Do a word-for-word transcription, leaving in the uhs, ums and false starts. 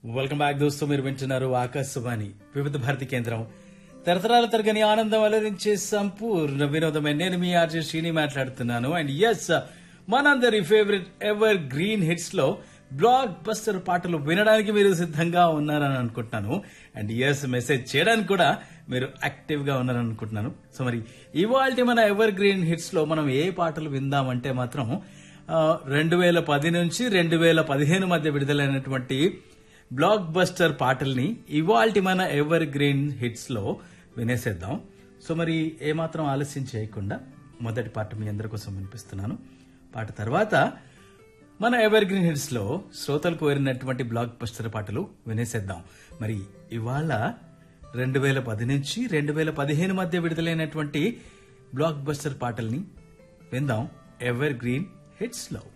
Welcome back దోస్తు. మీరు వింటున్నారు ఆకాశవాణి వివిధ భారతి కేంద్రం. తరతరాల తరగని ఆనందం అలరించే సంపూర్ణ వినోదమే. నేను మీ ఆర్జే శ్రీని మాట్లాడుతున్నాను. అండ్ ఎస్, మనందరి ఫేవరెట్ ఎవర్ గ్రీన్ హిట్స్ లో బ్లాక్ బస్టర్ పాటలు వినడానికి మీరు సిద్ధంగా ఉన్నారని అనుకుంటున్నాను. అండ్ ఎస్, మెసేజ్ చేయడానికి కూడా మీరు యాక్టివ్ గా ఉన్నారని అనుకుంటున్నాను. సో మరి ఇవాళ మన ఎవర్ గ్రీన్ హిట్స్ లో మనం ఏ పాటలు విందామంటే మాత్రం రెండు వేల పది నుంచి రెండు వేల పదిహేను మధ్య విడుదలైనటువంటి బ్లాక్ బస్టర్ పాటల్ని ఇవాల్టి మన ఎవర్ గ్రీన్ హిట్స్ లో వినేసేద్దాం. సో మరి ఏమాత్రం ఆలస్యం చేయకుండా మొదటి పాట మీ అందరి కోసం వినిపిస్తున్నాను. పాట తర్వాత మన ఎవర్ గ్రీన్ హిట్స్ లో శ్రోతలు కోరినటువంటి బ్లాక్ బస్టర్ పాటలు వినేసేద్దాం. మరి ఇవాళ రెండు వేల పది నుంచి రెండు వేల పదిహేను మధ్య విడుదలైనటువంటి బ్లాక్ బస్టర్ పాటల్ని విందాం ఎవర్ గ్రీన్ హిట్స్ లో.